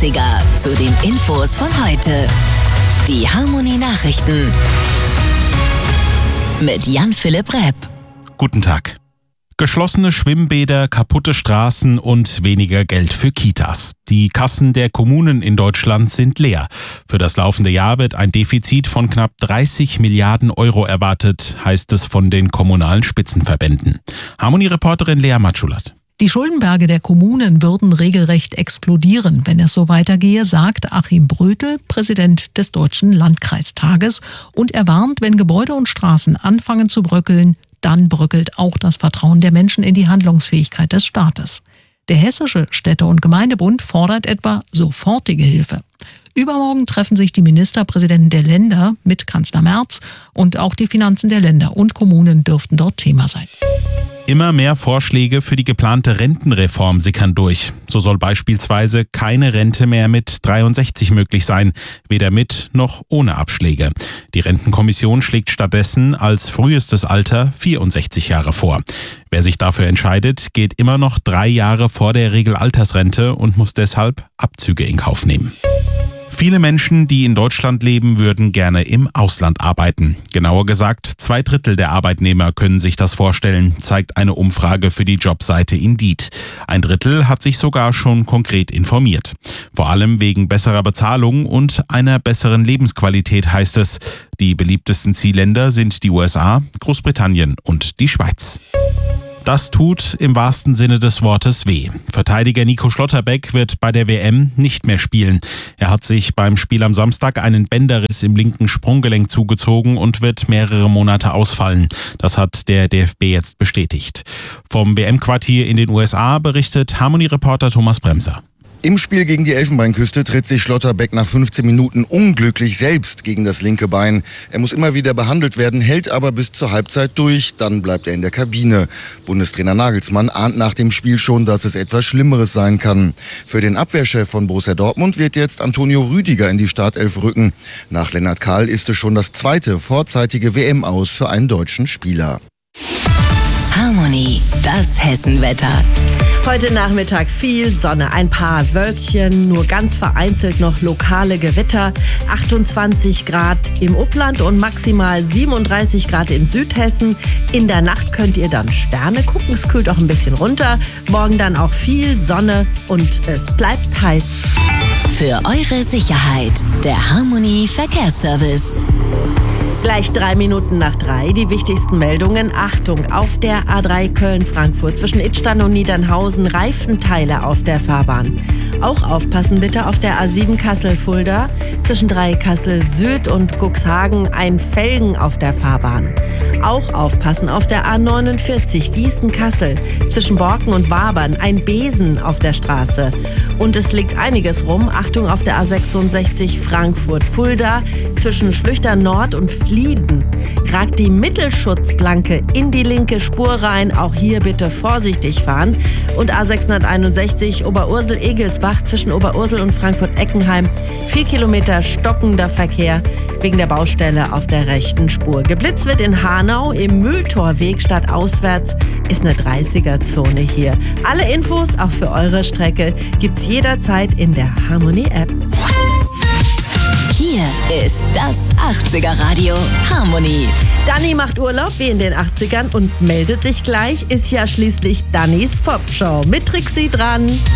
80er zu den Infos von heute. Die Harmony Nachrichten mit Jan-Philipp Repp. Guten Tag. Geschlossene Schwimmbäder, kaputte Straßen und weniger Geld für Kitas. Die Kassen der Kommunen in Deutschland sind leer. Für das laufende Jahr wird ein Defizit von knapp 30 Milliarden Euro erwartet, heißt es von den kommunalen Spitzenverbänden. Harmony-Reporterin Lea Matschulat. Die Schuldenberge der Kommunen würden regelrecht explodieren, wenn es so weitergehe, sagt Achim Brötel, Präsident des Deutschen Landkreistages. Und er warnt, wenn Gebäude und Straßen anfangen zu bröckeln, dann bröckelt auch das Vertrauen der Menschen in die Handlungsfähigkeit des Staates. Der Hessische Städte- und Gemeindebund fordert etwa sofortige Hilfe. Übermorgen treffen sich die Ministerpräsidenten der Länder mit Kanzler Merz und auch die Finanzen der Länder und Kommunen dürften dort Thema sein. Immer mehr Vorschläge für die geplante Rentenreform sickern durch. So soll beispielsweise keine Rente mehr mit 63 möglich sein, weder mit noch ohne Abschläge. Die Rentenkommission schlägt stattdessen als frühestes Alter 64 Jahre vor. Wer sich dafür entscheidet, geht immer noch 3 Jahre vor der Regelaltersrente und muss deshalb Abzüge in Kauf nehmen. Viele Menschen, die in Deutschland leben, würden gerne im Ausland arbeiten. Genauer gesagt, 2/3 der Arbeitnehmer können sich das vorstellen, zeigt eine Umfrage für die Jobseite Indeed. 1/3 hat sich sogar schon konkret informiert. Vor allem wegen besserer Bezahlung und einer besseren Lebensqualität, heißt es. Die beliebtesten Zielländer sind die USA, Großbritannien und die Schweiz. Das tut im wahrsten Sinne des Wortes weh. Verteidiger Nico Schlotterbeck wird bei der WM nicht mehr spielen. Er hat sich beim Spiel am Samstag einen Bänderriss im linken Sprunggelenk zugezogen und wird mehrere Monate ausfallen. Das hat der DFB jetzt bestätigt. Vom WM-Quartier in den USA berichtet Harmony-Reporter Thomas Bremser. Im Spiel gegen die Elfenbeinküste tritt sich Schlotterbeck nach 15 Minuten unglücklich selbst gegen das linke Bein. Er muss immer wieder behandelt werden, hält aber bis zur Halbzeit durch. Dann bleibt er in der Kabine. Bundestrainer Nagelsmann ahnt nach dem Spiel schon, dass es etwas Schlimmeres sein kann. Für den Abwehrchef von Borussia Dortmund wird jetzt Antonio Rüdiger in die Startelf rücken. Nach Lennart Kahl ist es schon das zweite vorzeitige WM-Aus für einen deutschen Spieler. Harmony, das Hessenwetter. Heute Nachmittag viel Sonne, ein paar Wölkchen, nur ganz vereinzelt noch lokale Gewitter. 28 Grad im Upland und maximal 37 Grad in Südhessen. In der Nacht könnt ihr dann Sterne gucken, es kühlt auch ein bisschen runter. Morgen dann auch viel Sonne und es bleibt heiß. Für eure Sicherheit, der Harmony Verkehrsservice. Gleich 3 Minuten nach 3, die wichtigsten Meldungen. Achtung, auf der A3 Köln-Frankfurt zwischen Idstein und Niedernhausen Reifenteile auf der Fahrbahn. Auch aufpassen bitte auf der A7 Kassel-Fulda zwischen Kassel Süd und Cuxhagen ein Felgen auf der Fahrbahn. Auch aufpassen auf der A49 Gießen-Kassel zwischen Borken und Wabern ein Besen auf der Straße. Und es liegt einiges rum. Achtung auf der A66 Frankfurt-Fulda zwischen Schlüchtern Nord und Flieden ragt die Mittelschutzplanke in die linke Spur rein. Auch hier bitte vorsichtig fahren. Und A661 Oberursel-Egelsbach zwischen Oberursel und Frankfurt-Eckenheim 4 Kilometer stockender Verkehr wegen der Baustelle auf der rechten Spur. Geblitzt wird in Hanau im Mühltorweg stadtauswärts ist eine 30er-Zone hier. Alle Infos auch für eure Strecke gibt's jederzeit in der Harmony-App. Hier ist das 80er-Radio Harmony. Dani macht Urlaub wie in den 80ern und meldet sich gleich. Ist ja schließlich Dannys Popshow mit Trixie dran.